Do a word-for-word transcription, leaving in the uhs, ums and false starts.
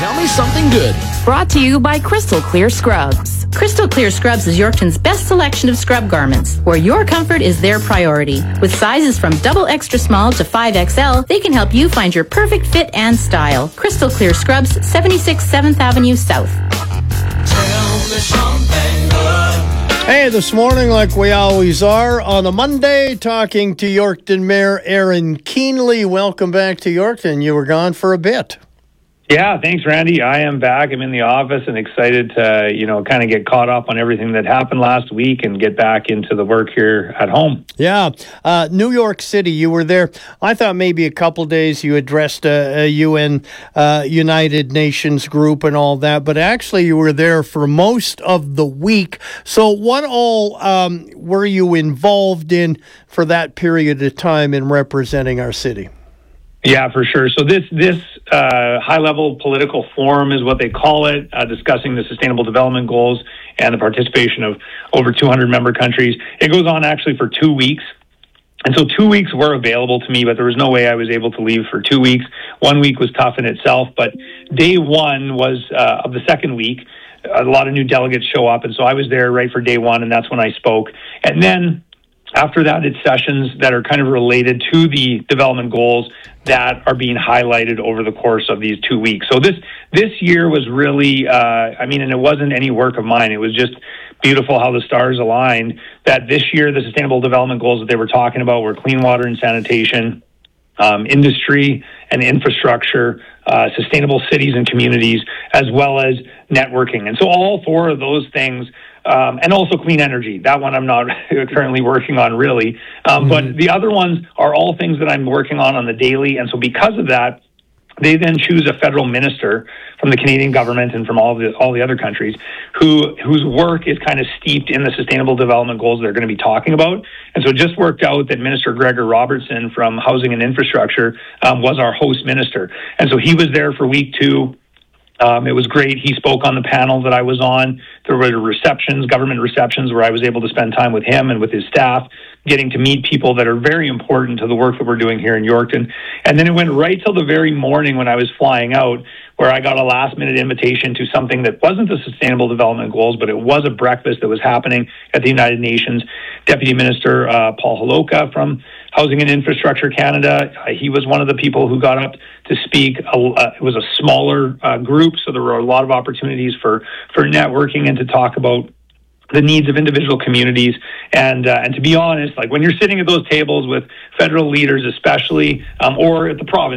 tell me something good. Brought to you by Crystal Clear Scrubs. Crystal Clear Scrubs is Yorkton's best selection of scrub garments, where your comfort is their priority. With sizes from double extra small to five X L, they can help you find your perfect fit and style. Crystal Clear Scrubs, seventy-six seventh Avenue South. Tell me something good. Hey, this morning, like we always are, on a Monday, talking to Yorkton Mayor Aaron Keenley. Welcome back to Yorkton. You were gone for a bit. Yeah, thanks, Randy. I am back. I'm in the office and excited to, you know, kind of get caught up on everything that happened last week and get back into the work here at home. Yeah. Uh, New York City, you were there. I thought maybe a couple days you addressed a, a U N uh, United Nations group and all that, but actually you were there for most of the week. So what all um, were you involved in for that period of time in representing our city? Yeah, for sure. So this this uh, high-level political forum is what they call it, uh, discussing the Sustainable Development Goals and the participation of over two hundred member countries. It goes on actually for two weeks. And so two weeks were available to me, but there was no way I was able to leave for two weeks. One week was tough in itself, but day one was uh, of the second week. A lot of new delegates show up, and so I was there right for day one, and that's when I spoke. And then after that, it's sessions that are kind of related to the development goals that are being highlighted over the course of these two weeks. So this this year was really, uh, I mean, and it wasn't any work of mine. It was just beautiful how the stars aligned, that this year the sustainable development goals that they were talking about were clean water and sanitation, um, industry and infrastructure, uh, sustainable cities and communities, as well as networking. And so all four of those things, Um, and also clean energy. That one I'm not currently working on, really. Um, mm-hmm. But the other ones are all things that I'm working on on the daily. And so because of that, they then choose a federal minister from the Canadian government and from all the all the other countries who whose work is kind of steeped in the sustainable development goals they're going to be talking about. And so it just worked out that Minister Gregor Robertson from Housing and Infrastructure um, was our host minister. And so he was there for week two. Um, it was great. He spoke on the panel that I was on. There were receptions, government receptions, where I was able to spend time with him and with his staff, getting to meet people that are very important to the work that we're doing here in Yorkton. And then it went right till the very morning when I was flying out, where I got a last-minute invitation to something that wasn't the Sustainable Development Goals, but it was a breakfast that was happening at the United Nations. Deputy Minister uh, Paul Holoka from Housing and Infrastructure Canada, uh, he was one of the people who got up to speak. Uh, it was a smaller uh, group, so there were a lot of opportunities for, for networking and to talk about the needs of individual communities. And uh, and to be honest, like when you're sitting at those tables with federal leaders especially, um, or at the province,